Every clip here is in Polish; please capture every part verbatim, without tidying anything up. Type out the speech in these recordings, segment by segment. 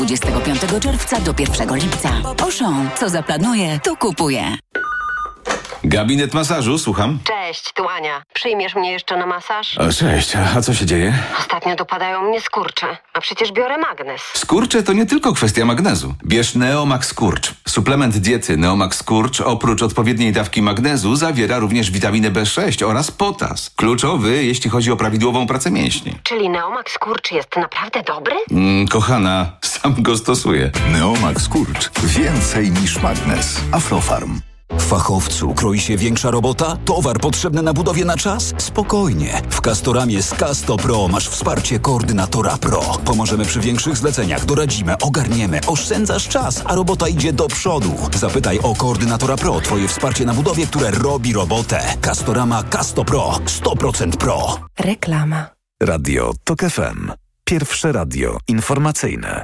dwudziestego piątego czerwca do pierwszego lipca. Auchan, co zaplanuje, to kupuje. Gabinet masażu, słucham. Cześć, tu Ania. Przyjmiesz mnie jeszcze na masaż? O, cześć, a co się dzieje? Ostatnio dopadają mnie skurcze, a przecież biorę magnes. Skurcze to nie tylko kwestia magnezu. Bierz Neomax Skurcz. Suplement diety Neomax Skurcz oprócz odpowiedniej dawki magnezu zawiera również witaminę B sześć oraz potas. Kluczowy, jeśli chodzi o prawidłową pracę mięśni. Czyli Neomax Skurcz jest naprawdę dobry? Mm, kochana, sam go stosuję. Neomax Skurcz. Więcej niż magnes. Aflofarm. Fachowcu kroi się większa robota? Towar potrzebny na budowie na czas? Spokojnie. W Castoramie z Casto Pro masz wsparcie koordynatora Pro. Pomożemy przy większych zleceniach, doradzimy, ogarniemy, oszczędzasz czas, a robota idzie do przodu. Zapytaj o koordynatora Pro, twoje wsparcie na budowie, które robi robotę. Castorama Casto Pro. sto procent Pro. Reklama. Radio Tok F M. Pierwsze radio informacyjne.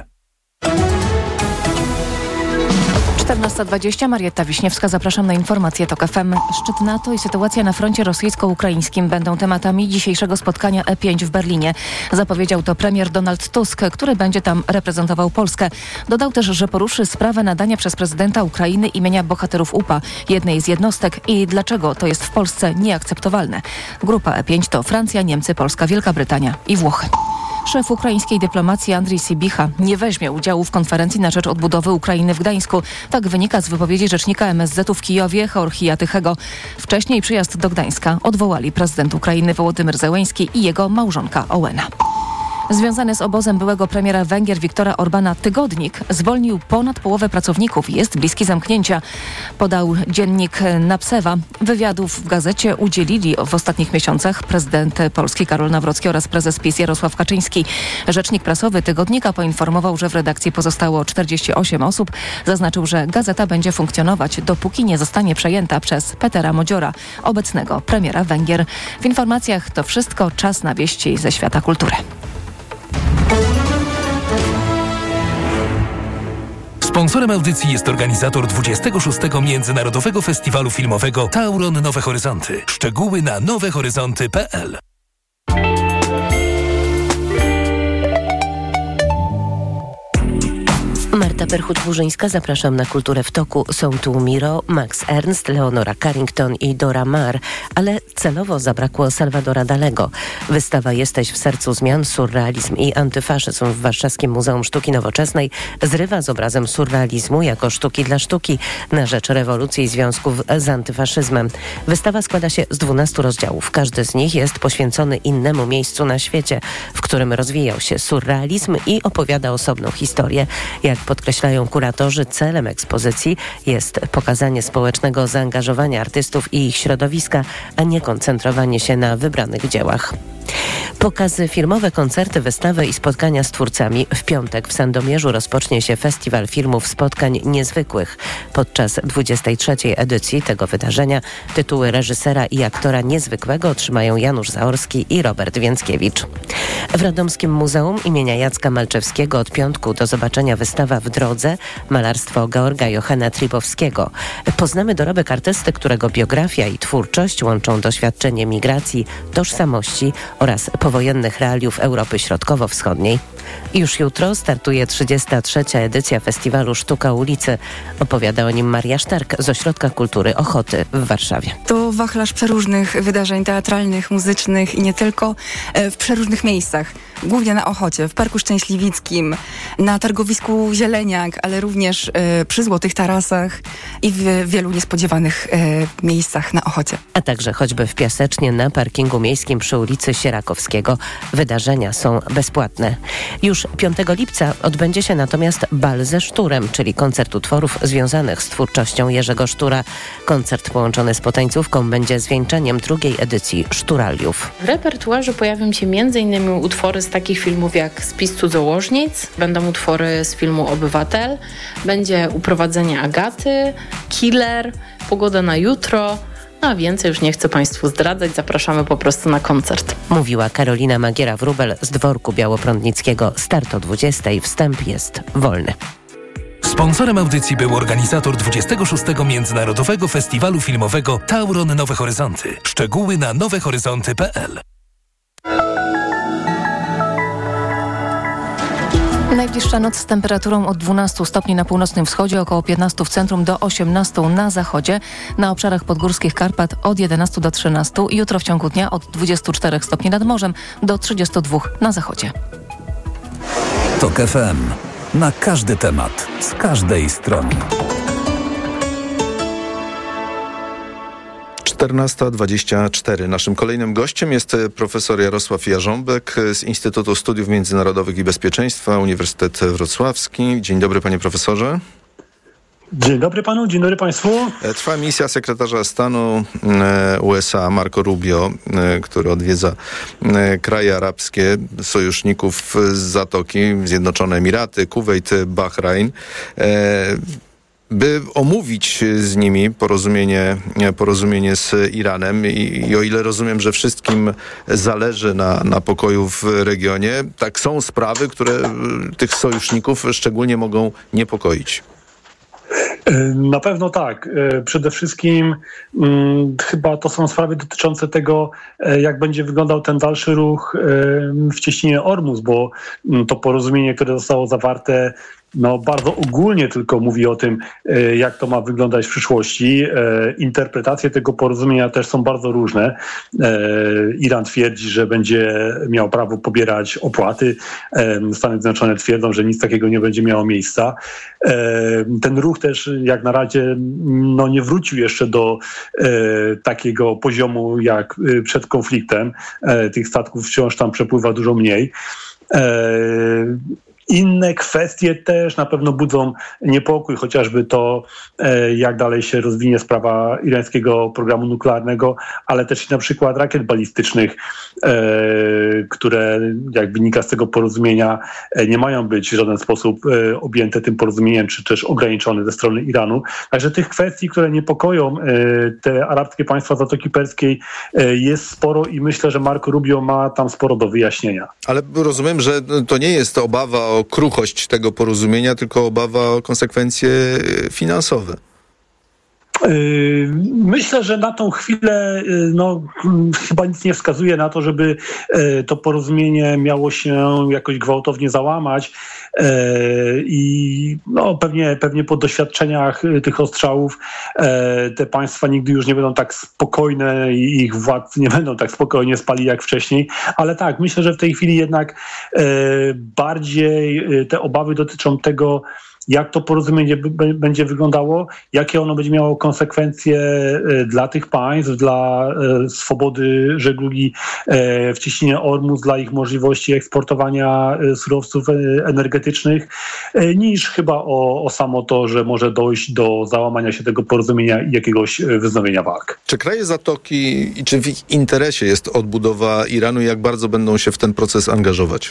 czternasta dwadzieścia, Marietta Wiśniewska, zapraszam na informacje Tok F M. Szczyt NATO i sytuacja na froncie rosyjsko-ukraińskim będą tematami dzisiejszego spotkania E pięć w Berlinie. Zapowiedział to premier Donald Tusk, który będzie tam reprezentował Polskę. Dodał też, że poruszy sprawę nadania przez prezydenta Ukrainy imienia bohaterów U P A, jednej z jednostek, i dlaczego to jest w Polsce nieakceptowalne. Grupa E pięć to Francja, Niemcy, Polska, Wielka Brytania i Włochy. Szef ukraińskiej dyplomacji Andrii Sybicha nie weźmie udziału w konferencji na rzecz odbudowy Ukrainy w Gdańsku. Tak wynika z wypowiedzi rzecznika M S Z u w Kijowie Georgija Tychego. Wcześniej przyjazd do Gdańska odwołali prezydent Ukrainy Wołodymyr Zełenski i jego małżonka Ołena. Związany z obozem byłego premiera Węgier Viktora Orbana tygodnik zwolnił ponad połowę pracowników i jest bliski zamknięcia, podał dziennik Napsewa. Wywiadów w gazecie udzielili w ostatnich miesiącach prezydent Polski Karol Nawrocki oraz prezes PiS Jarosław Kaczyński. Rzecznik prasowy tygodnika poinformował, że w redakcji pozostało czterdzieści osiem osób. Zaznaczył, że gazeta będzie funkcjonować, dopóki nie zostanie przejęta przez Petera Modziora, obecnego premiera Węgier. W informacjach to wszystko. Czas na wieści ze świata kultury. Sponsorem audycji jest organizator dwudziestego szóstego Międzynarodowego Festiwalu Filmowego Tauron Nowe Horyzonty. Szczegóły na nowe horyzonty kropka p l. Marta Perchuć-Burzyńska, zapraszam na Kulturę w toku. Są tu Miro, Max Ernst, Leonora Carrington i Dora Maar, ale celowo zabrakło Salvadora Dalego. Wystawa Jesteś w sercu zmian, surrealizm i antyfaszyzm w Warszawskim Muzeum Sztuki Nowoczesnej zrywa z obrazem surrealizmu jako sztuki dla sztuki na rzecz rewolucji i związków z antyfaszyzmem. Wystawa składa się z dwunastu rozdziałów. Każdy z nich jest poświęcony innemu miejscu na świecie, w którym rozwijał się surrealizm i opowiada osobną historię. Jak podkreślają kuratorzy, celem ekspozycji jest pokazanie społecznego zaangażowania artystów i ich środowiska, a nie koncentrowanie się na wybranych dziełach. Pokazy filmowe, koncerty, wystawy i spotkania z twórcami. W piątek w Sandomierzu rozpocznie się Festiwal Filmów Spotkań Niezwykłych. Podczas dwudziestej trzeciej edycji tego wydarzenia tytuły reżysera i aktora niezwykłego otrzymają Janusz Zaorski i Robert Więckiewicz. W Radomskim Muzeum imienia Jacka Malczewskiego od piątku do zobaczenia wystawa W drodze, malarstwo Georga Johanna Tribowskiego. Poznamy dorobek artysty, którego biografia i twórczość łączą doświadczenie migracji, tożsamości oraz powojennych realiów Europy Środkowo-Wschodniej. Już jutro startuje trzydziesta trzecia edycja Festiwalu Sztuka ulicy. Opowiada o nim Maria Sztark z Ośrodka Kultury Ochoty w Warszawie. To wachlarz przeróżnych wydarzeń teatralnych, muzycznych i nie tylko, w przeróżnych miejscach. Głównie na Ochocie, w Parku Szczęśliwickim, na targowisku Zieleniak, ale również e, przy Złotych Tarasach i w wielu niespodziewanych e, miejscach na Ochocie. A także choćby w Piasecznie na parkingu miejskim przy ulicy Sierakowskiego. Wydarzenia są bezpłatne. Już piątego lipca odbędzie się natomiast Bal ze Szturem, czyli koncert utworów związanych z twórczością Jerzego Sztura. Koncert połączony z potańcówką będzie zwieńczeniem drugiej edycji Szturaliów. W repertuarze pojawią się między innymi utwory z takich filmów jak Spis cudzołożnic, będą utwory z filmu Obywatel, będzie Uprowadzenie Agaty, Killer, Pogoda na jutro. No a więcej już nie chcę Państwu zdradzać, zapraszamy po prostu na koncert. Mówiła Karolina Magiera-Wróbel z Dworku Białoprądnickiego. Start o dwudziestej, wstęp jest wolny. Sponsorem audycji był organizator dwudziestego szóstego Międzynarodowego Festiwalu Filmowego Tauron Nowe Horyzonty. Szczegóły na nowe horyzonty kropka p l. Najbliższa noc z temperaturą od dwunastu stopni na północnym wschodzie, około piętnastu w centrum, do osiemnastu na zachodzie. Na obszarach podgórskich Karpat od jedenastu do trzynastu. Jutro w ciągu dnia od dwudziestu czterech stopni nad morzem do trzydziestu dwóch na zachodzie. TOK F M. Na każdy temat, z każdej strony. czternasta dwadzieścia cztery. Naszym kolejnym gościem jest profesor Jarosław Jarząbek z Instytutu Studiów Międzynarodowych i Bezpieczeństwa, Uniwersytet Wrocławski. Dzień dobry, panie profesorze. Dzień dobry panu, dzień dobry państwu. Trwa misja sekretarza stanu U S A Marco Rubio, który odwiedza kraje arabskie, sojuszników z Zatoki, Zjednoczone Emiraty, Kuwejt, Bahrajn, by omówić z nimi porozumienie, porozumienie z Iranem. I, i o ile rozumiem, że wszystkim zależy na, na pokoju w regionie, tak są sprawy, które tych sojuszników szczególnie mogą niepokoić. Na pewno tak. Przede wszystkim hmm, chyba to są sprawy dotyczące tego, jak będzie wyglądał ten dalszy ruch w cieśninie Ormus, bo to porozumienie, które zostało zawarte, no bardzo ogólnie tylko mówi o tym, jak to ma wyglądać w przyszłości. Interpretacje tego porozumienia też są bardzo różne. Iran twierdzi, że będzie miał prawo pobierać opłaty. Stany Zjednoczone twierdzą, że nic takiego nie będzie miało miejsca. Ten ruch też jak na razie no, nie wrócił jeszcze do takiego poziomu jak przed konfliktem. Tych statków wciąż tam przepływa dużo mniej. Inne kwestie też na pewno budzą niepokój, chociażby to, jak dalej się rozwinie sprawa irańskiego programu nuklearnego, ale też na przykład rakiet balistycznych, które, jak wynika z tego porozumienia, nie mają być w żaden sposób objęte tym porozumieniem, czy też ograniczone ze strony Iranu. Także tych kwestii, które niepokoją te arabskie państwa Zatoki Perskiej, jest sporo i myślę, że Marco Rubio ma tam sporo do wyjaśnienia. Ale rozumiem, że to nie jest obawa o kruchość tego porozumienia, tylko obawa o konsekwencje finansowe. Myślę, że na tą chwilę no, chyba nic nie wskazuje na to, żeby to porozumienie miało się jakoś gwałtownie załamać i no, pewnie, pewnie po doświadczeniach tych ostrzałów te państwa nigdy już nie będą tak spokojne i ich władcy nie będą tak spokojnie spali jak wcześniej, ale tak, myślę, że w tej chwili jednak bardziej te obawy dotyczą tego, jak to porozumienie b- będzie wyglądało, jakie ono będzie miało konsekwencje dla tych państw, dla e, swobody żeglugi e, w cieśninie Ormus, dla ich możliwości eksportowania e, surowców e, energetycznych, e, niż chyba o, o samo to, że może dojść do załamania się tego porozumienia i jakiegoś wznowienia walk. Czy kraje Zatoki i czy w ich interesie jest odbudowa Iranu i jak bardzo będą się w ten proces angażować?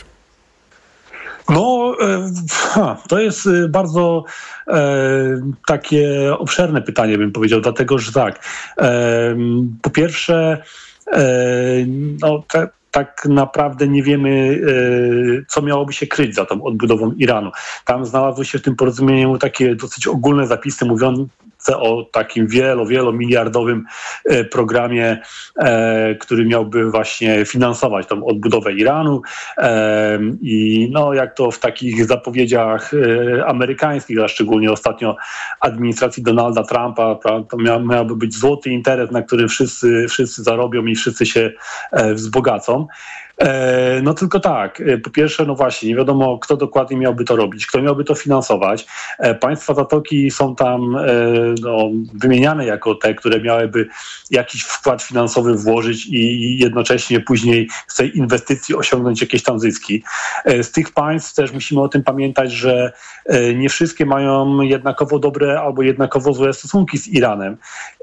No, e, to jest bardzo e, takie obszerne pytanie, bym powiedział, dlatego, że tak, e, po pierwsze, e, no, te, tak naprawdę nie wiemy, e, co miałoby się kryć za tą odbudową Iranu. Tam znalazły się w tym porozumieniu takie dosyć ogólne zapisy mówiące o takim wielo, wielomiliardowym programie, e, który miałby właśnie finansować tą odbudowę Iranu e, i no jak to w takich zapowiedziach e, amerykańskich, a szczególnie ostatnio administracji Donalda Trumpa, to mia, miałby być złoty interes, na którym wszyscy, wszyscy zarobią i wszyscy się e, wzbogacą. No tylko tak, po pierwsze, no właśnie, nie wiadomo, kto dokładnie miałby to robić, kto miałby to finansować. Państwa Zatoki są tam no, wymieniane jako te, które miałyby jakiś wkład finansowy włożyć i jednocześnie później z tej inwestycji osiągnąć jakieś tam zyski. Z tych państw też musimy o tym pamiętać, że nie wszystkie mają jednakowo dobre albo jednakowo złe stosunki z Iranem.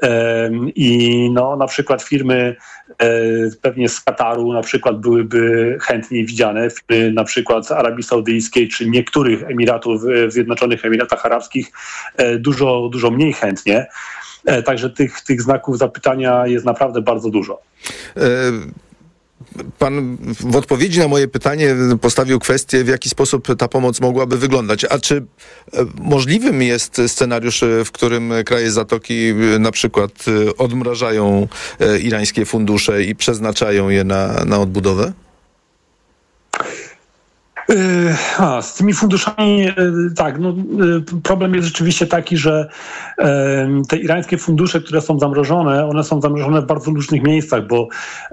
I no, na przykład firmy pewnie z Kataru na przykład byłyby chętniej widziane, firmy na przykład z Arabii Saudyjskiej czy niektórych Emiratów w Zjednoczonych Emiratach Arabskich dużo, dużo mniej chętnie. Także tych, tych znaków zapytania jest naprawdę bardzo dużo. Pan w odpowiedzi na moje pytanie postawił kwestię, w jaki sposób ta pomoc mogłaby wyglądać. A czy możliwym jest scenariusz, w którym kraje Zatoki na przykład odmrażają irańskie fundusze i przeznaczają je na, na odbudowę? A, z tymi funduszami, tak, no, problem jest rzeczywiście taki, że te irańskie fundusze, które są zamrożone, one są zamrożone w bardzo różnych miejscach, bo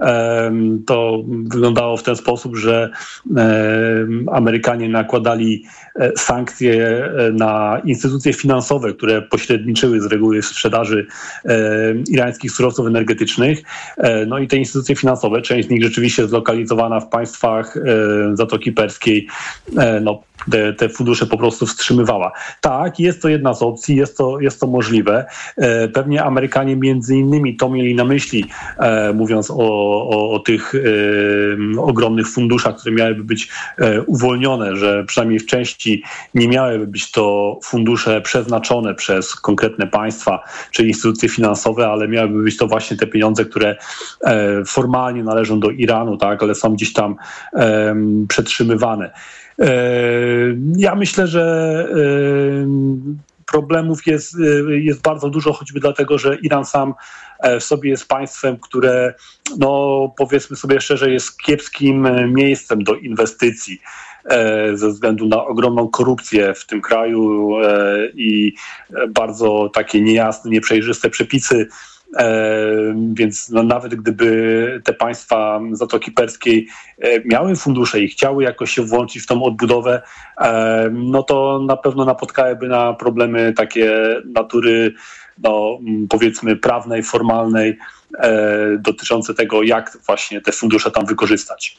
to wyglądało w ten sposób, że Amerykanie nakładali sankcje na instytucje finansowe, które pośredniczyły z reguły w sprzedaży irańskich surowców energetycznych. No i te instytucje finansowe, część z nich rzeczywiście zlokalizowana w państwach Zatoki Perskiej, no, te, te fundusze po prostu wstrzymywała. Tak, jest to jedna z opcji, jest to, jest to możliwe. Pewnie Amerykanie między innymi to mieli na myśli, mówiąc o, o, o tych ogromnych funduszach, które miałyby być uwolnione, że przynajmniej w części nie miałyby być to fundusze przeznaczone przez konkretne państwa czy instytucje finansowe, ale miałyby być to właśnie te pieniądze, które formalnie należą do Iranu, tak, ale są gdzieś tam przetrzymywane. Ja myślę, że problemów jest, jest bardzo dużo, choćby dlatego, że Iran sam w sobie jest państwem, które, no powiedzmy sobie szczerze, jest kiepskim miejscem do inwestycji ze względu na ogromną korupcję w tym kraju i bardzo takie niejasne, nieprzejrzyste przepisy. E, więc no, nawet gdyby te państwa Zatoki Perskiej e, miały fundusze i chciały jakoś się włączyć w tą odbudowę, e, no to na pewno napotkałyby na problemy takie natury, no, powiedzmy prawnej, formalnej, e, dotyczące tego, jak właśnie te fundusze tam wykorzystać.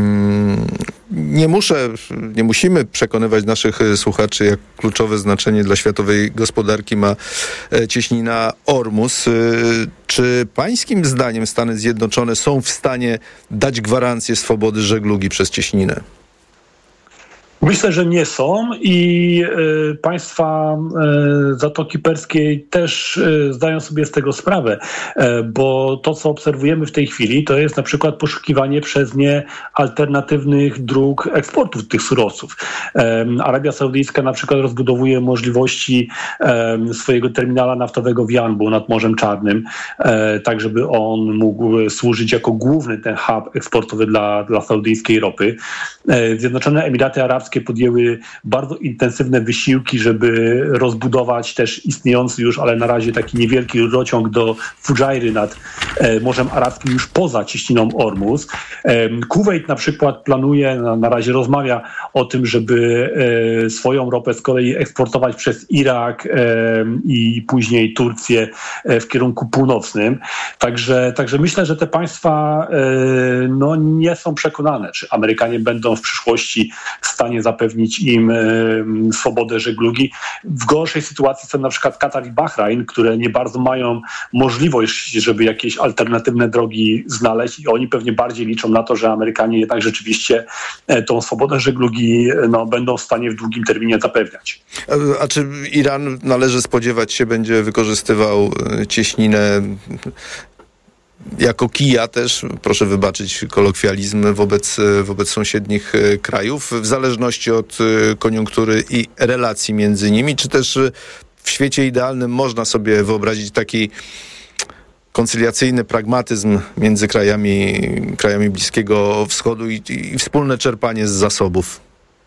Nie muszę, nie musimy przekonywać naszych słuchaczy, jak kluczowe znaczenie dla światowej gospodarki ma cieśnina Ormus. Czy pańskim zdaniem Stany Zjednoczone są w stanie dać gwarancję swobody żeglugi przez cieśninę? Myślę, że nie są i y, państwa y, Zatoki Perskiej też y, zdają sobie z tego sprawę, y, bo to, co obserwujemy w tej chwili, to jest na przykład poszukiwanie przez nie alternatywnych dróg eksportu tych surowców. Y, Arabia Saudyjska na przykład rozbudowuje możliwości y, swojego terminala naftowego w Janbu nad Morzem Czarnym, y, tak żeby on mógł służyć jako główny ten hub eksportowy dla, dla saudyjskiej ropy. Y, Zjednoczone Emiraty Arabskie podjęły bardzo intensywne wysiłki, żeby rozbudować też istniejący już, ale na razie taki niewielki rurociąg do Fudżajry nad e, Morzem Arabskim już poza cieśniną Ormus. E, Kuwejt na przykład planuje, na, na razie rozmawia o tym, żeby e, swoją ropę z kolei eksportować przez Irak e, i później Turcję e, w kierunku północnym. Także, także myślę, że te państwa e, no, nie są przekonane, czy Amerykanie będą w przyszłości w stanie zapewnić im y, swobodę żeglugi. W gorszej sytuacji są na przykład Katar i Bahrajn, które nie bardzo mają możliwość, żeby jakieś alternatywne drogi znaleźć i oni pewnie bardziej liczą na to, że Amerykanie jednak rzeczywiście e, tą swobodę żeglugi no, będą w stanie w długim terminie zapewniać. A, a czy Iran, należy spodziewać się, będzie wykorzystywał cieśninę jako kija też, proszę wybaczyć kolokwializm, wobec, wobec sąsiednich krajów, w zależności od koniunktury i relacji między nimi, czy też w świecie idealnym można sobie wyobrazić taki koncyliacyjny pragmatyzm między krajami, krajami Bliskiego Wschodu i, i wspólne czerpanie z zasobów?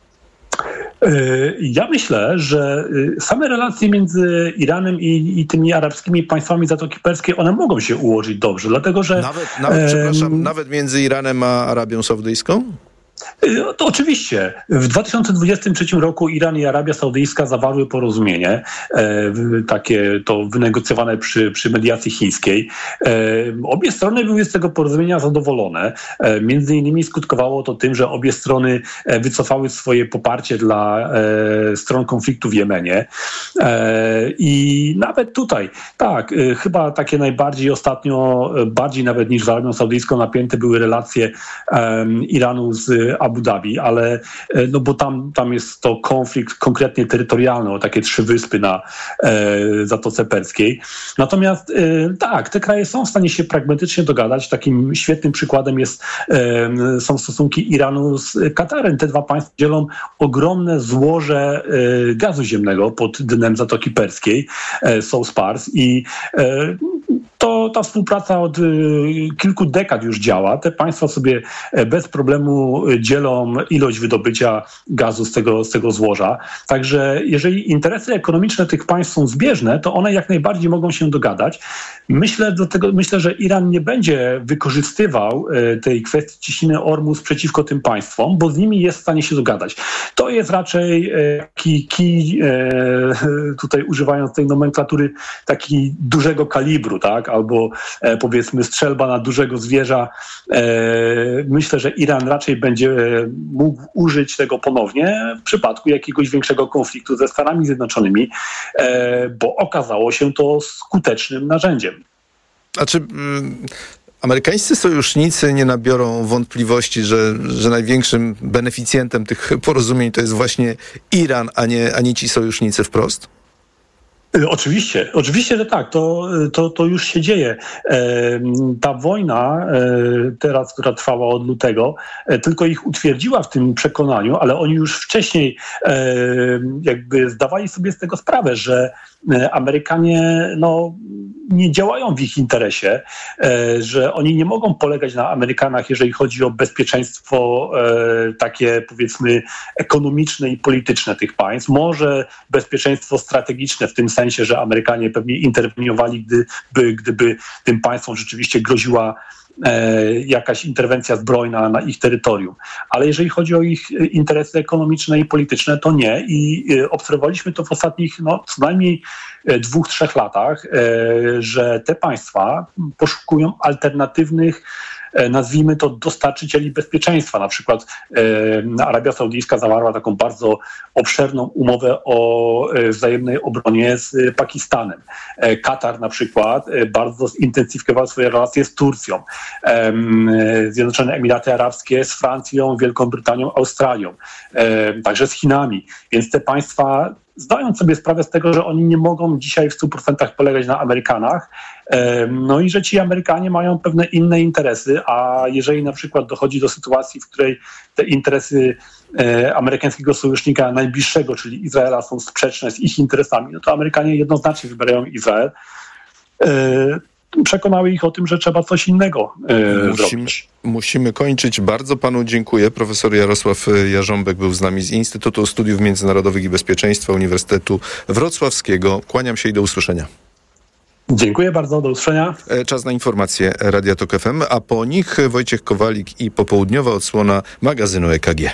Ja myślę, że same relacje między Iranem i, i tymi arabskimi państwami Zatoki Perskiej, one mogą się ułożyć dobrze, dlatego że... Nawet, nawet um, przepraszam, nawet między Iranem a Arabią Saudyjską? To oczywiście. W dwa tysiące dwudziestym trzecim roku Iran i Arabia Saudyjska zawarły porozumienie, e, takie to wynegocjowane przy, przy mediacji chińskiej. E, obie strony były z tego porozumienia zadowolone. E, między innymi skutkowało to tym, że obie strony wycofały swoje poparcie dla e, stron konfliktu w Jemenie. E, I nawet tutaj, tak, e, chyba takie najbardziej ostatnio, bardziej nawet niż z Arabią Saudyjską napięte były relacje e, Iranu z Abu Dhabi, ale no bo tam, tam jest to konflikt konkretnie terytorialny, o takie trzy wyspy na e, Zatoce Perskiej. Natomiast e, tak, te kraje są w stanie się pragmatycznie dogadać. Takim świetnym przykładem jest, e, są stosunki Iranu z Katarem. Te dwa państwa dzielą ogromne złoże e, gazu ziemnego pod dnem Zatoki Perskiej, e, South Pars i e, to ta współpraca od kilku dekad już działa. Te państwa sobie bez problemu dzielą ilość wydobycia gazu z tego, z tego złoża. Także jeżeli interesy ekonomiczne tych państw są zbieżne, to one jak najbardziej mogą się dogadać. Myślę, do tego, myślę, że Iran nie będzie wykorzystywał tej kwestii ciśniny Ormus przeciwko tym państwom, bo z nimi jest w stanie się dogadać. To jest raczej taki kij, tutaj używając tej nomenklatury, taki dużego kalibru, tak? Albo powiedzmy strzelba na dużego zwierza. Myślę, że Iran raczej będzie mógł użyć tego ponownie w przypadku jakiegoś większego konfliktu ze Stanami Zjednoczonymi, bo okazało się to skutecznym narzędziem. Znaczy, mm, amerykańscy sojusznicy nie nabiorą wątpliwości, że, że największym beneficjentem tych porozumień to jest właśnie Iran, a nie, a nie ci sojusznicy wprost? Oczywiście, oczywiście, że tak, to, to, to już się dzieje. Ta wojna teraz, która trwała od lutego, tylko ich utwierdziła w tym przekonaniu, ale oni już wcześniej jakby zdawali sobie z tego sprawę, że Amerykanie no, nie działają w ich interesie, że oni nie mogą polegać na Amerykanach, jeżeli chodzi o bezpieczeństwo takie, powiedzmy, ekonomiczne i polityczne tych państw. Może bezpieczeństwo strategiczne w tym sensie, że Amerykanie pewnie interweniowali, gdyby, gdyby tym państwom rzeczywiście groziła jakaś interwencja zbrojna na ich terytorium. Ale jeżeli chodzi o ich interesy ekonomiczne i polityczne, to nie. I obserwowaliśmy to w ostatnich no, co najmniej dwóch, trzech latach, że te państwa poszukują alternatywnych, nazwijmy to, dostarczycieli bezpieczeństwa. Na przykład e, Arabia Saudyjska zawarła taką bardzo obszerną umowę o e, wzajemnej obronie z Pakistanem. E, Katar na przykład e, bardzo zintensyfikował swoje relacje z Turcją. E, Zjednoczone Emiraty Arabskie z Francją, Wielką Brytanią, Australią. E, także z Chinami. Więc te państwa zdają sobie sprawę z tego, że oni nie mogą dzisiaj w stu procentach polegać na Amerykanach, no i że ci Amerykanie mają pewne inne interesy, a jeżeli na przykład dochodzi do sytuacji, w której te interesy amerykańskiego sojusznika najbliższego, czyli Izraela, są sprzeczne z ich interesami, no to Amerykanie jednoznacznie wybierają Izrael. Przekonały ich o tym, że trzeba coś innego e, musimy, zrobić. Musimy kończyć. Bardzo panu dziękuję. Profesor Jarosław Jarząbek był z nami z Instytutu Studiów Międzynarodowych i Bezpieczeństwa Uniwersytetu Wrocławskiego. Kłaniam się i do usłyszenia. Dziękuję bardzo, do usłyszenia. Czas na informacje Radia Tok F M, a po nich Wojciech Kowalik i popołudniowa odsłona magazynu E K G.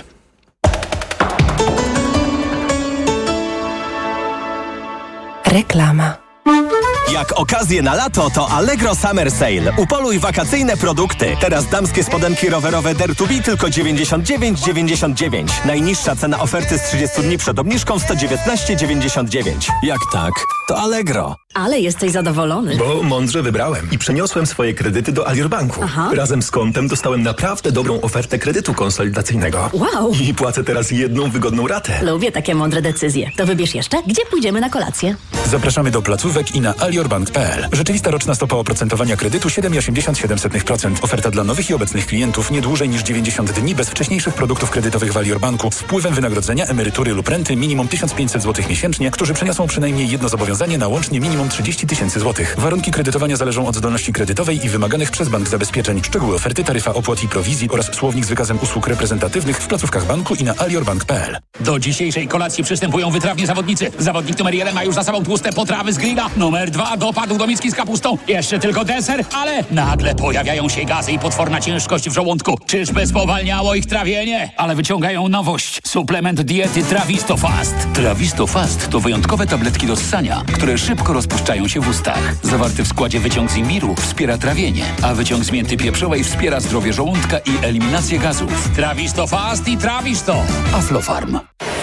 Reklama. Jak okazję na lato, to Allegro Summer Sale. Upoluj wakacyjne produkty. Teraz damskie spodenki rowerowe Dare to Be tylko dziewięćdziesiąt dziewięć dziewięćdziesiąt dziewięć. Najniższa cena oferty z trzydziestu dni przed obniżką sto dziewiętnaście dziewięćdziesiąt dziewięć. Jak tak? To Allegro. Ale jesteś zadowolony. Bo mądrze wybrałem i przeniosłem swoje kredyty do Alior Banku. Aha. Razem z kontem dostałem naprawdę dobrą ofertę kredytu konsolidacyjnego. Wow. I płacę teraz jedną wygodną ratę. Lubię takie mądre decyzje. To wybierz jeszcze, gdzie pójdziemy na kolację. Zapraszamy do placówek i na aliorbank kropka p l. Rzeczywista roczna stopa oprocentowania kredytu siedem przecinek osiemdziesiąt siedem procent. Oferta dla nowych i obecnych klientów nie dłużej niż dziewięćdziesiąt dni bez wcześniejszych produktów kredytowych w Alior Banku z wpływem wynagrodzenia, emerytury lub renty minimum tysiąc pięćset złotych miesięcznie, którzy przeniosą przynajmniej jedno zobowiązanie na łącznie minimum trzydzieści tysięcy złotych. Warunki kredytowania zależą od zdolności kredytowej i wymaganych przez bank zabezpieczeń. Szczegóły oferty, taryfa opłat i prowizji oraz słownik z wykazem usług reprezentatywnych w placówkach banku i na aliorbank kropka p l. Do dzisiejszej kolacji przystępują wytrawni zawodnicy. Zawodnik numer jeden ma już za sobą tłuste potrawy z grilla. Numer dwa dopadł do miski z kapustą. Jeszcze tylko deser, ale nagle pojawiają się gazy i potworna ciężkość w żołądku. Czyżby spowalniało ich trawienie? Ale wyciągają nowość. Suplement diety Trawisto Fast. Trawisto Fast to wyjątkowe tabletki do ssania, które szybko rozpuszczają się w ustach. Zawarty w składzie wyciąg z imbiru wspiera trawienie, a wyciąg z mięty pieprzowej wspiera zdrowie żołądka i eliminację gazów. Trawisto Fast i Trawisto. Aflofarm.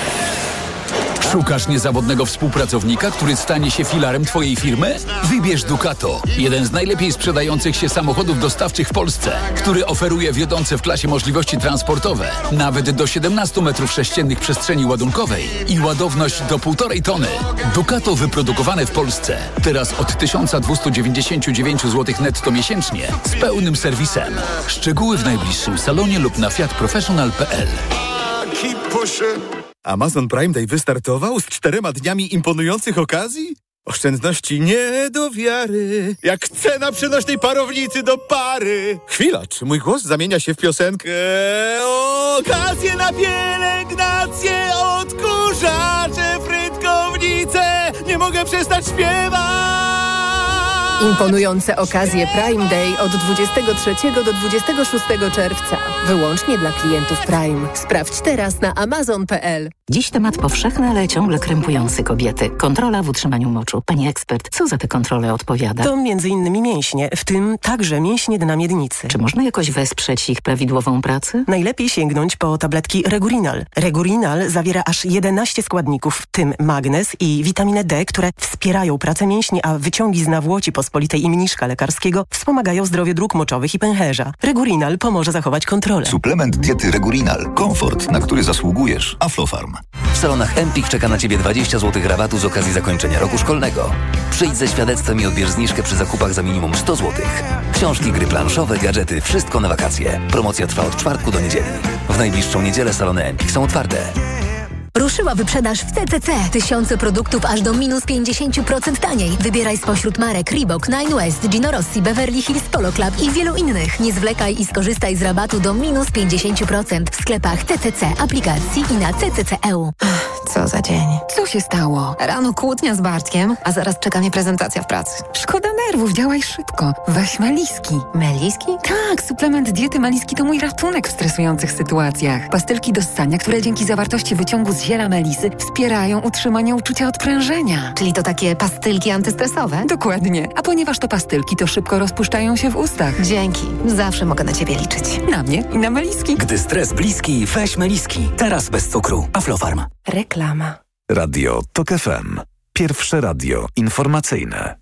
Szukasz niezawodnego współpracownika, który stanie się filarem Twojej firmy? Wybierz Ducato, jeden z najlepiej sprzedających się samochodów dostawczych w Polsce, który oferuje wiodące w klasie możliwości transportowe, nawet do siedemnastu metrów sześciennych przestrzeni ładunkowej i ładowność do półtorej tony. Ducato wyprodukowane w Polsce, teraz od tysiąc dwieście dziewięćdziesiąt dziewięć złotych netto miesięcznie, z pełnym serwisem. Szczegóły w najbliższym salonie lub na fiat professional kropka p l. Amazon Prime Day wystartował z czterema dniami imponujących okazji? Oszczędności nie do wiary, jak cena przenośnej parownicy do pary. Chwila, czy mój głos zamienia się w piosenkę? Okazje na pielęgnację, odkurzacze, frytkownice. Nie mogę przestać śpiewać. Imponujące okazje Prime Day od dwudziestego trzeciego do dwudziestego szóstego czerwca. Wyłącznie dla klientów Prime. Sprawdź teraz na amazon kropka p l. Dziś temat powszechny, ale ciągle krępujący kobiety. Kontrola w utrzymaniu moczu. Pani ekspert, co za te kontrole odpowiada? To między innymi mięśnie, w tym także mięśnie dna miednicy. Czy można jakoś wesprzeć ich prawidłową pracę? Najlepiej sięgnąć po tabletki Regurinal. Regurinal zawiera aż jedenaście składników, w tym magnez i witaminę D, które wspierają pracę mięśni, a wyciągi z nawłoci pospolitej i mniszka lekarskiego wspomagają zdrowie dróg moczowych i pęcherza. Regurinal pomoże zachować kontrolę. Suplement diety Regurinal. Komfort, na który zasługujesz. Aflofarm. W salonach Empik czeka na Ciebie dwadzieścia złotych rabatu z okazji zakończenia roku szkolnego. Przyjdź ze świadectwem i odbierz zniżkę przy zakupach za minimum sto złotych. Książki, gry planszowe, gadżety, wszystko na wakacje. Promocja trwa od czwartku do niedzieli. W najbliższą niedzielę salony Empik są otwarte. Ruszyła wyprzedaż w C C C. Tysiące produktów aż do minus pięćdziesiąt procent taniej. Wybieraj spośród marek Reebok, Nine West, Gino Rossi, Beverly Hills Polo Club i wielu innych. Nie zwlekaj i skorzystaj z rabatu do minus pięćdziesiąt procent w sklepach C C C, aplikacji i na C C C kropka e u. Co za dzień. Co się stało? Rano kłótnia z Bartkiem, a zaraz czeka mnie prezentacja w pracy. Szkoda nerwów, działaj szybko. Weź Meliski. Meliski? Tak, suplement diety Meliski to mój ratunek w stresujących sytuacjach. Pastylki do ssania, które dzięki zawartości wyciągu z ziela melisy wspierają utrzymanie uczucia odprężenia. Czyli to takie pastylki antystresowe? Dokładnie. A ponieważ to pastylki, to szybko rozpuszczają się w ustach. Dzięki. Zawsze mogę na Ciebie liczyć. Na mnie i na Meliski. Gdy stres bliski, weź Meliski. Teraz bez cukru. Aflofarm. Reklama. Radio TOK F M. Pierwsze radio informacyjne.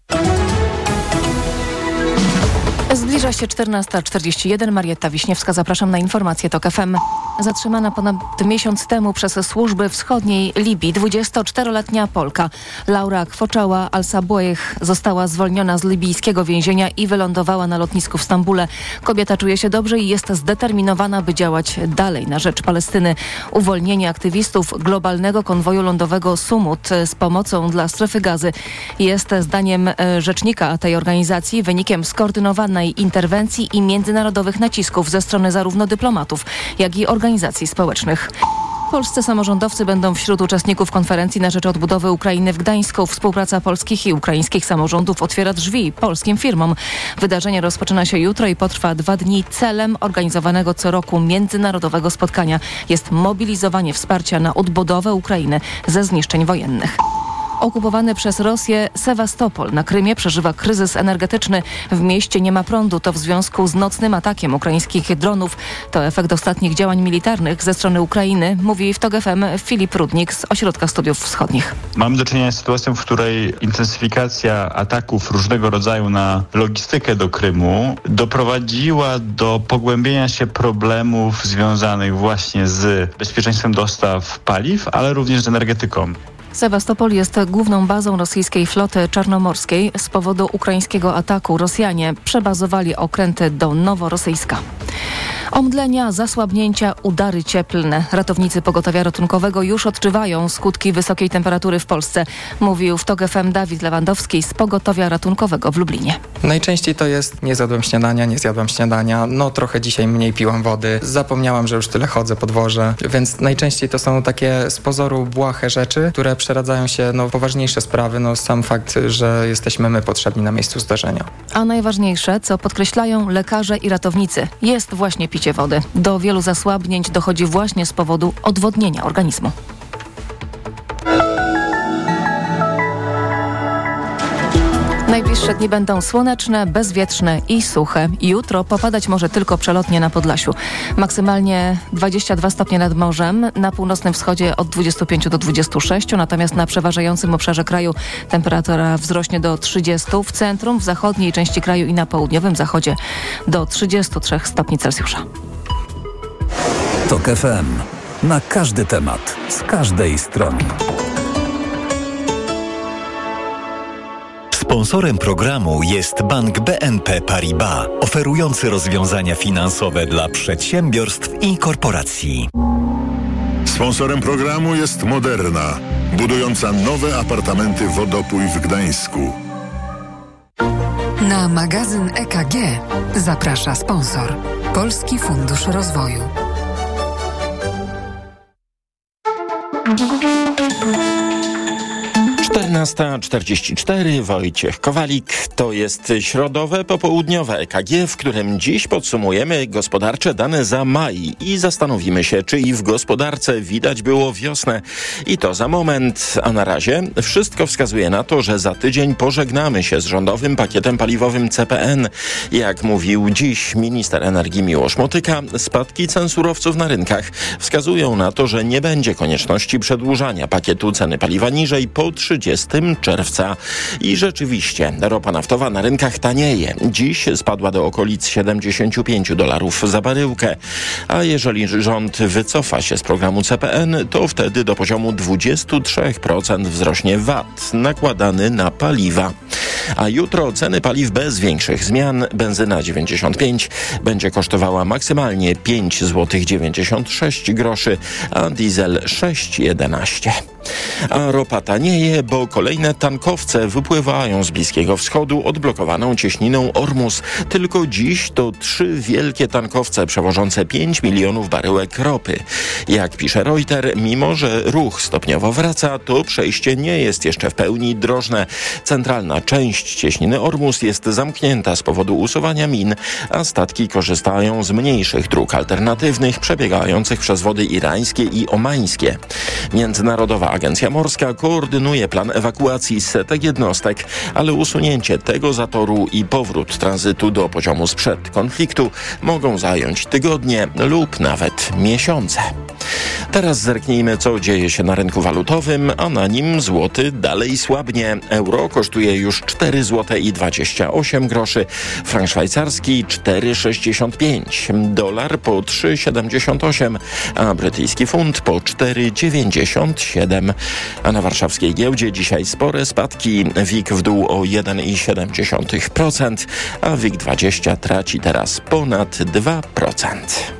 Zbliża się czternasta czterdzieści jeden. Marietta Wiśniewska, zapraszam na informacje TOK F M. Zatrzymana ponad miesiąc temu przez służby wschodniej Libii dwudziestoczteroletnia Polka Laura Kwoczała Al-Sabwejh została zwolniona z libijskiego więzienia i wylądowała na lotnisku w Stambule. Kobieta czuje się dobrze i jest zdeterminowana, by działać dalej na rzecz Palestyny. Uwolnienie aktywistów globalnego konwoju lądowego Sumut z pomocą dla strefy Gazy jest zdaniem rzecznika tej organizacji wynikiem skoordynowanej interwencji i międzynarodowych nacisków ze strony zarówno dyplomatów, jak i organizacji społecznych. Polscy samorządowcy będą wśród uczestników konferencji na rzecz odbudowy Ukrainy w Gdańsku. Współpraca polskich i ukraińskich samorządów otwiera drzwi polskim firmom. Wydarzenie rozpoczyna się jutro i potrwa dwa dni. Celem organizowanego co roku międzynarodowego spotkania jest mobilizowanie wsparcia na odbudowę Ukrainy ze zniszczeń wojennych. Okupowany przez Rosję Sewastopol na Krymie przeżywa kryzys energetyczny. W mieście nie ma prądu. To w związku z nocnym atakiem ukraińskich dronów. To efekt ostatnich działań militarnych ze strony Ukrainy, mówi w TOK F M Filip Rudnik z Ośrodka Studiów Wschodnich. Mamy do czynienia z sytuacją, w której intensyfikacja ataków różnego rodzaju na logistykę do Krymu doprowadziła do pogłębienia się problemów związanych właśnie z bezpieczeństwem dostaw paliw, ale również z energetyką. Sewastopol jest główną bazą rosyjskiej floty czarnomorskiej. Z powodu ukraińskiego ataku Rosjanie przebazowali okręty do Noworosyjska. Omdlenia, zasłabnięcia, udary cieplne. Ratownicy pogotowia ratunkowego już odczuwają skutki wysokiej temperatury w Polsce, mówił w TOK F M Dawid Lewandowski z pogotowia ratunkowego w Lublinie. Najczęściej to jest nie zjadłem śniadania, nie zjadłem śniadania, no trochę dzisiaj mniej piłam wody, zapomniałam, że już tyle chodzę po dworze, więc najczęściej to są takie z pozoru błahe rzeczy, które przeradzają się no, w poważniejsze sprawy, no sam fakt, że jesteśmy my potrzebni na miejscu zdarzenia. A najważniejsze, co podkreślają lekarze i ratownicy, jest właśnie picie wody. Do wielu zasłabnięć dochodzi właśnie z powodu odwodnienia organizmu. Najbliższe dni będą słoneczne, bezwietrzne i suche. Jutro popadać może tylko przelotnie na Podlasiu. Maksymalnie dwadzieścia dwa stopnie nad morzem, na północnym wschodzie od dwudziestu pięciu do dwudziestu sześciu, natomiast na przeważającym obszarze kraju temperatura wzrośnie do trzydziestu, w centrum, w zachodniej części kraju i na południowym zachodzie do trzydziestu trzech stopni Celsjusza. TOK F M. Na każdy temat, z każdej strony. Sponsorem programu jest Bank B N P Paribas, oferujący rozwiązania finansowe dla przedsiębiorstw i korporacji. Sponsorem programu jest Moderna, budująca nowe apartamenty Wodopój w Gdańsku. Na magazyn E K G zaprasza sponsor Polski Fundusz Rozwoju. czternasta czterdzieści cztery, Wojciech Kowalik. To jest środowe popołudniowe E K G, w którym dziś podsumujemy gospodarcze dane za maj i zastanowimy się, czy i w gospodarce widać było wiosnę. I to za moment, a na razie wszystko wskazuje na to, że za tydzień pożegnamy się z rządowym pakietem paliwowym C P N. Jak mówił dziś minister energii Miłosz Motyka, spadki cen surowców na rynkach wskazują na to, że nie będzie konieczności przedłużania pakietu ceny paliwa niżej po trzydziestego czerwca. I rzeczywiście ropa naftowa na rynkach tanieje. Dziś spadła do okolic siedemdziesiąt pięć dolarów za baryłkę. A jeżeli rząd wycofa się z programu C P N, to wtedy do poziomu dwadzieścia trzy procent wzrośnie V A T nakładany na paliwa. A jutro ceny paliw bez większych zmian. Benzyna dziewięćdziesiąt pięć będzie kosztowała maksymalnie pięć złotych dziewięćdziesiąt sześć groszy, a diesel sześć jedenaście. A ropa tanieje, bo kolejne tankowce wypływają z Bliskiego Wschodu odblokowaną cieśniną Ormus. Tylko dziś to trzy wielkie tankowce przewożące pięć milionów baryłek ropy. Jak pisze Reuters, mimo że ruch stopniowo wraca, to przejście nie jest jeszcze w pełni drożne. Centralna część cieśniny Ormus jest zamknięta z powodu usuwania min, a statki korzystają z mniejszych dróg alternatywnych przebiegających przez wody irańskie i omańskie. Międzynarodowa Agencja Morska koordynuje plan ewakuacji setek jednostek, ale usunięcie tego zatoru i powrót tranzytu do poziomu sprzed konfliktu mogą zająć tygodnie lub nawet miesiące. Teraz zerknijmy, co dzieje się na rynku walutowym, a na nim złoty dalej słabnie. Euro kosztuje już cztery złote i dwadzieścia osiem groszy, frank szwajcarski cztery sześćdziesiąt pięć, dolar po trzy siedemdziesiąt osiem, a brytyjski funt po cztery dziewięćdziesiąt siedem. A na warszawskiej giełdzie dzisiaj spore spadki. W I K w dół o jeden przecinek siedem procent, a W I K dwadzieścia traci teraz ponad dwa procent.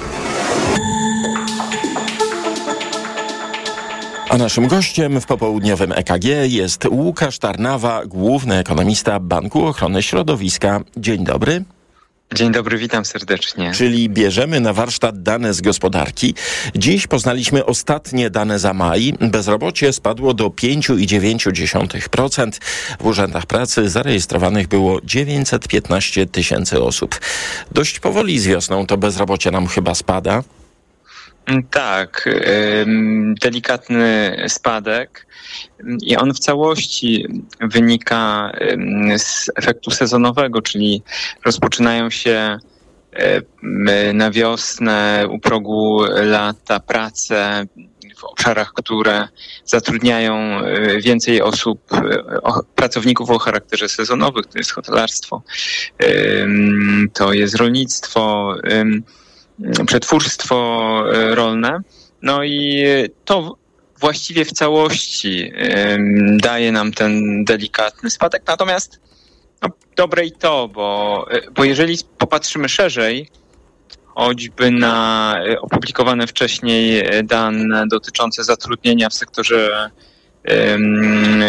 A naszym gościem w popołudniowym E K G jest Łukasz Tarnawa, główny ekonomista Banku Ochrony Środowiska. Dzień dobry. Dzień dobry, witam serdecznie. Czyli bierzemy na warsztat dane z gospodarki. Dziś poznaliśmy ostatnie dane za maj. Bezrobocie spadło do pięć przecinek dziewięć procent. W urzędach pracy zarejestrowanych było dziewięćset piętnaście tysięcy osób. Dość powoli z wiosną to bezrobocie nam chyba spada. Tak, delikatny spadek i on w całości wynika z efektu sezonowego, czyli rozpoczynają się na wiosnę u progu lata prace w obszarach, które zatrudniają więcej osób, pracowników o charakterze sezonowym, to jest hotelarstwo, to jest rolnictwo, przetwórstwo rolne. No i to właściwie w całości daje nam ten delikatny spadek. Natomiast no, dobre i to, bo, bo jeżeli popatrzymy szerzej, choćby na opublikowane wcześniej dane dotyczące zatrudnienia w sektorze um,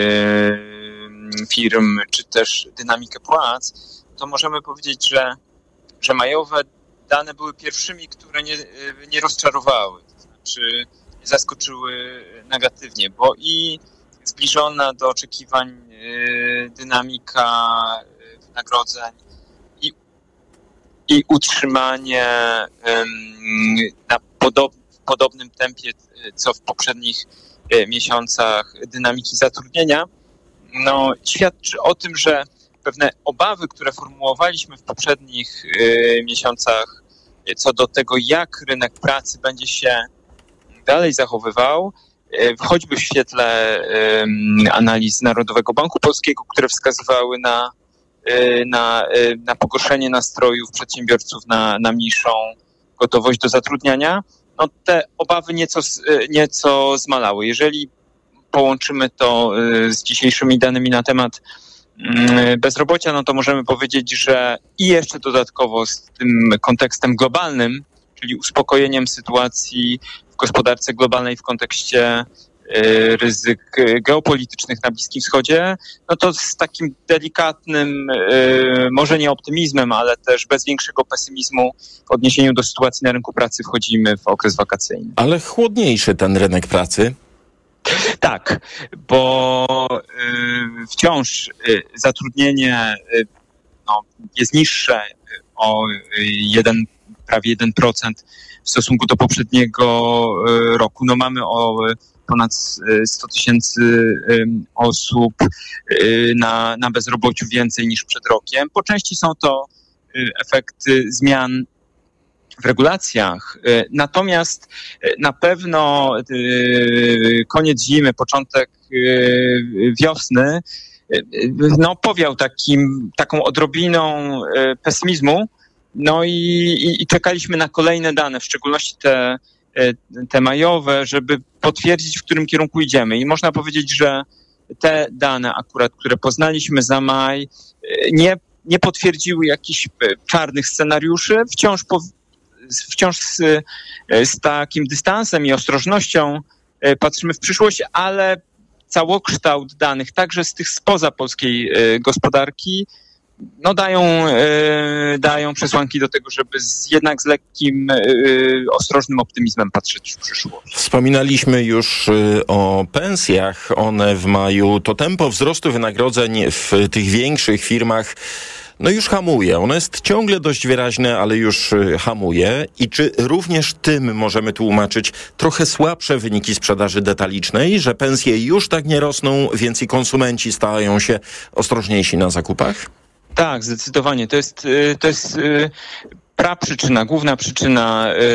firm, czy też dynamikę płac, to możemy powiedzieć, że, że majowe dane były pierwszymi, które nie, nie rozczarowały, to znaczy zaskoczyły negatywnie, bo i zbliżona do oczekiwań dynamika wynagrodzeń i, i utrzymanie na podob, w podobnym tempie, co w poprzednich miesiącach dynamiki zatrudnienia, no, świadczy o tym, że pewne obawy, które formułowaliśmy w poprzednich y, miesiącach co do tego, jak rynek pracy będzie się dalej zachowywał, y, choćby w świetle y, analiz Narodowego Banku Polskiego, które wskazywały na, y, na, y, na pogorszenie nastrojów przedsiębiorców, na, na mniejszą gotowość do zatrudniania, no te obawy nieco, y, nieco zmalały. Jeżeli połączymy to y, z dzisiejszymi danymi na temat bezrobocia, no to możemy powiedzieć, że i jeszcze dodatkowo z tym kontekstem globalnym, czyli uspokojeniem sytuacji w gospodarce globalnej w kontekście ryzyk geopolitycznych na Bliskim Wschodzie, no to z takim delikatnym, może nie optymizmem, ale też bez większego pesymizmu w odniesieniu do sytuacji na rynku pracy wchodzimy w okres wakacyjny. Ale chłodniejszy ten rynek pracy? Tak, bo wciąż zatrudnienie no, jest niższe o jeden, prawie jeden procent w stosunku do poprzedniego roku. No mamy o ponad sto tysięcy osób na, na bezrobociu więcej niż przed rokiem. Po części są to efekty zmian w regulacjach. Natomiast na pewno koniec zimy, początek wiosny no, powiał takim, taką odrobiną pesymizmu. No i, i, i czekaliśmy na kolejne dane, w szczególności te, te majowe, żeby potwierdzić, w którym kierunku idziemy. I można powiedzieć, że te dane akurat, które poznaliśmy za maj, nie, nie potwierdziły jakichś czarnych scenariuszy. Wciąż, po, wciąż z, z takim dystansem i ostrożnością patrzymy w przyszłość, ale całokształt danych, także z tych spoza polskiej gospodarki, no dają, e, dają przesłanki do tego, żeby z, jednak z lekkim, e, ostrożnym optymizmem patrzeć w przyszłość. Wspominaliśmy już o pensjach. One w maju, to tempo wzrostu wynagrodzeń w tych większych firmach no już hamuje. Ono jest ciągle dość wyraźne, ale już hamuje. I czy również tym możemy tłumaczyć trochę słabsze wyniki sprzedaży detalicznej, że pensje już tak nie rosną, więc i konsumenci stają się ostrożniejsi na zakupach? Tak, zdecydowanie. To jest, to jest praprzyczyna, główna przyczyna